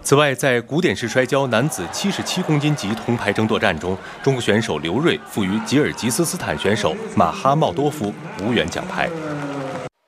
此外，在古典式摔跤男子77公斤级铜牌争夺战中，中国选手刘瑞负于吉尔吉斯斯坦选手马哈茂多夫无缘奖牌。